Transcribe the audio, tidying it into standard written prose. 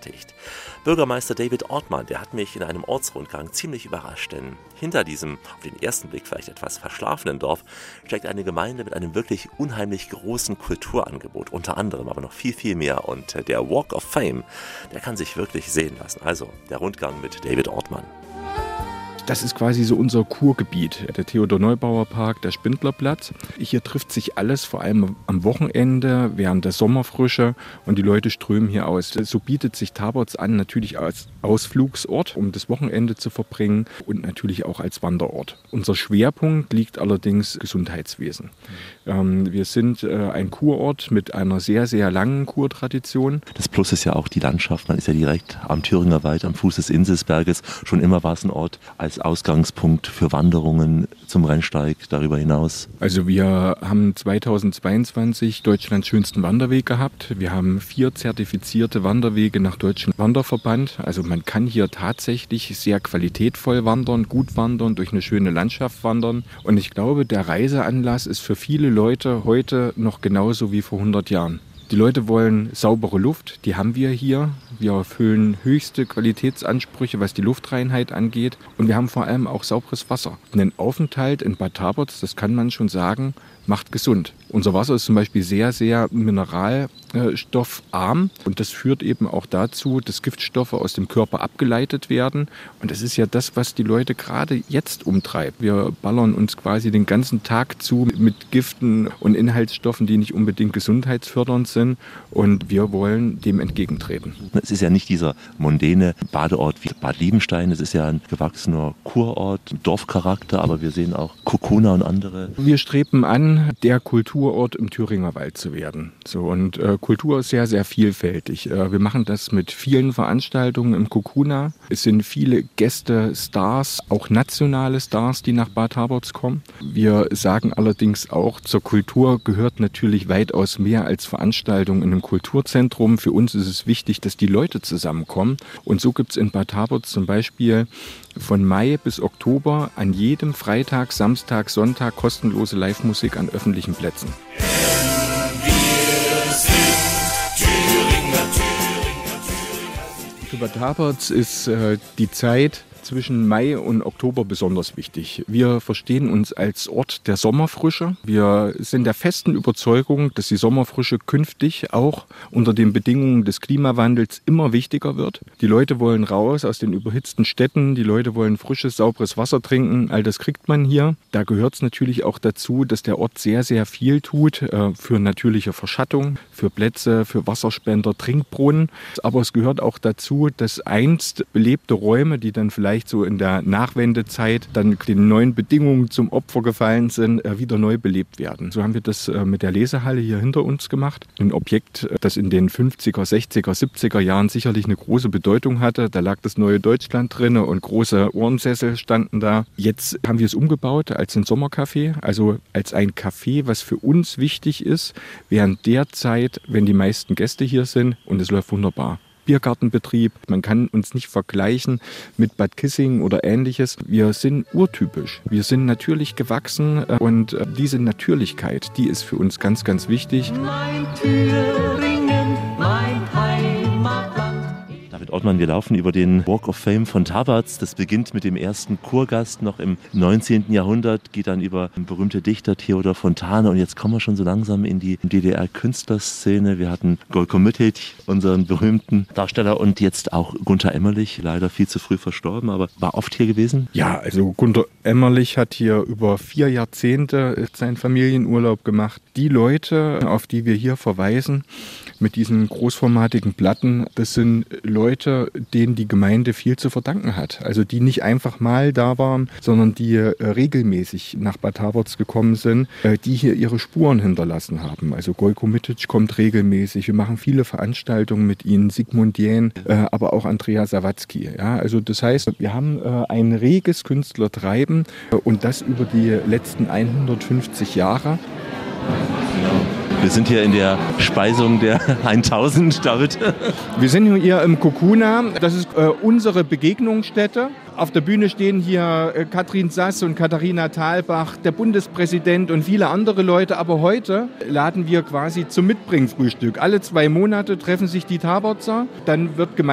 gefertigt. Bürgermeister David Ortmann, der hat mich in einem Ortsrundgang ziemlich überrascht, denn hinter diesem, auf den ersten Blick vielleicht etwas verschlafenen Dorf, steckt eine Gemeinde mit einem wirklich unheimlich großen Kulturangebot, unter anderem aber noch viel, viel mehr. Und der Walk of Fame, der kann sich wirklich sehen lassen. Also der Rundgang mit David Ortmann. Das ist quasi so unser Kurgebiet, der Theodor-Neubauer-Park, der Spindlerplatz. Hier trifft sich alles, vor allem am Wochenende, während der Sommerfrische, und die Leute strömen hier aus. So bietet sich Taborz an, natürlich als Ausflugsort, um das Wochenende zu verbringen, und natürlich auch als Wanderort. Unser Schwerpunkt liegt allerdings Gesundheitswesen. Wir sind ein Kurort mit einer sehr, sehr langen Kurtradition. Das Plus ist ja auch die Landschaft. Man ist ja direkt am Thüringer Wald, am Fuß des Inselsberges. Schon immer war es ein Ort als Ausgangspunkt für Wanderungen zum Rennsteig, darüber hinaus. Also wir haben 2022 Deutschlands schönsten Wanderweg gehabt. Wir haben 4 zertifizierte Wanderwege nach Deutschem Wanderverband. Also man kann hier tatsächlich sehr qualitätvoll wandern, gut wandern, durch eine schöne Landschaft wandern. Und ich glaube, der Reiseanlass ist für viele Leute heute noch genauso wie vor 100 Jahren. Die Leute wollen saubere Luft, die haben wir hier. Wir erfüllen höchste Qualitätsansprüche, was die Luftreinheit angeht. Und wir haben vor allem auch sauberes Wasser. Ein Aufenthalt in Bad Taborz, das kann man schon sagen, macht gesund. Unser Wasser ist zum Beispiel sehr, sehr mineralstoffarm. Und das führt eben auch dazu, dass Giftstoffe aus dem Körper abgeleitet werden. Und das ist ja das, was die Leute gerade jetzt umtreibt. Wir ballern uns quasi den ganzen Tag zu mit Giften und Inhaltsstoffen, die nicht unbedingt gesundheitsfördernd sind. Und wir wollen dem entgegentreten. Es ist ja nicht dieser mondäne Badeort wie Bad Liebenstein. Es ist ja ein gewachsener Kurort, Dorfcharakter. Aber wir sehen auch Kokona und andere. Wir streben an, der Kulturort im Thüringer Wald zu werden. Und Kultur ist sehr, sehr vielfältig. Wir machen das mit vielen Veranstaltungen im Kokuna. Es sind viele Gäste, Stars, auch nationale Stars, die nach Bad Taborz kommen. Wir sagen allerdings auch, zur Kultur gehört natürlich weitaus mehr als Veranstaltungen in einem Kulturzentrum. Für uns ist es wichtig, dass die Leute zusammenkommen. Und so gibt es in Bad Taborz zum Beispiel von Mai bis Oktober an jedem Freitag, Samstag, Sonntag kostenlose Live-Musik an öffentlichen Plätzen. Für Bad Taborz ist die Zeit zwischen Mai und Oktober besonders wichtig. Wir verstehen uns als Ort der Sommerfrische. Wir sind der festen Überzeugung, dass die Sommerfrische künftig auch unter den Bedingungen des Klimawandels immer wichtiger wird. Die Leute wollen raus aus den überhitzten Städten, die Leute wollen frisches, sauberes Wasser trinken. All das kriegt man hier. Da gehört es natürlich auch dazu, dass der Ort sehr, sehr viel tut für natürliche Verschattung, für Plätze, für Wasserspender, Trinkbrunnen. Aber es gehört auch dazu, dass einst belebte Räume, die dann vielleicht so in der Nachwendezeit dann den neuen Bedingungen zum Opfer gefallen sind, wieder neu belebt werden. So haben wir das mit der Lesehalle hier hinter uns gemacht. Ein Objekt, das in den 50er, 60er, 70er Jahren sicherlich eine große Bedeutung hatte. Da lag das neue Deutschland drin und große Ohrensessel standen da. Jetzt haben wir es umgebaut als ein Sommercafé, also als ein Café, was für uns wichtig ist, während der Zeit, wenn die meisten Gäste hier sind, und es läuft wunderbar. Biergartenbetrieb. Man kann uns nicht vergleichen mit Bad Kissing oder Ähnliches. Wir sind urtypisch. Wir sind natürlich gewachsen und diese Natürlichkeit, die ist für uns ganz, ganz wichtig. Mein Thüringen, mein Heimatland. David Ortmann, wir laufen über den Walk of Fame von Taborz. Das beginnt mit dem ersten Kurgast noch im 19. Jahrhundert, geht dann über den berühmten Dichter Theodor Fontane und jetzt kommen wir schon so langsam in die DDR-Künstlerszene. Wir hatten Gojko Mitic, unseren berühmten Darsteller, und jetzt auch Gunter Emmerlich, leider viel zu früh verstorben, aber war oft hier gewesen? Ja, also Gunter Emmerlich hat hier über 4 Jahrzehnte seinen Familienurlaub gemacht. Die Leute, auf die wir hier verweisen, mit diesen großformatigen Platten, das sind Leute, denen die Gemeinde viel zu verdanken hat. Also die nicht einfach mal da waren, sondern die regelmäßig nach Bad Taborz gekommen sind, die hier ihre Spuren hinterlassen haben. Also Gojko Mitic kommt regelmäßig. Wir machen viele Veranstaltungen mit ihnen, Sigmund Jähn, aber auch Andrea Sawatzki. Ja, also das heißt, wir haben ein reges Künstlertreiben und das über die letzten 150 Jahre. Wir sind hier in der Speisung der 1000, David. Wir sind hier im Kokuna. Das ist unsere Begegnungsstätte. Auf der Bühne stehen hier Katrin Sass und Katharina Thalbach, der Bundespräsident und viele andere Leute. Aber heute laden wir quasi zum Mitbringfrühstück. Alle 2 Monate treffen sich die Taborzer. Dann wird